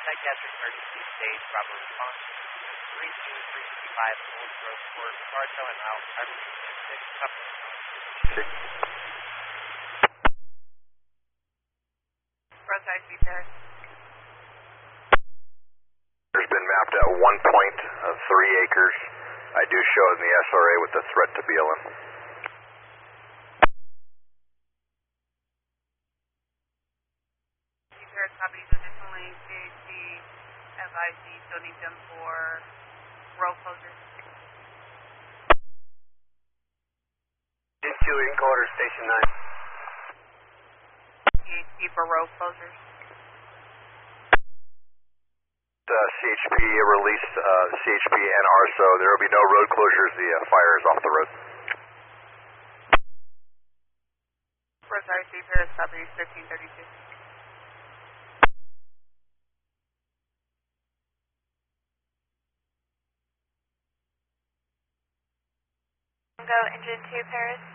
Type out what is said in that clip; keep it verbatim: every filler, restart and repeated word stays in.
Psychiatric emergency stage, Bravo response. three two three five Old Grove Court, Bartow and out, five six, supplement. six. Roadside C P R. There's been mapped at one point of three acres. I do show in the S R A with the threat to B L M. C P R copies. Additionally, C H P F I C still need them for road closures. two encoder station nine. C H P for road closures. Uh, C H P released uh, C H P and R S O. There will be no road closures. The uh, fire is off the road. Roadside C P R copies. fifteen thirty-two. Go engine two Paris.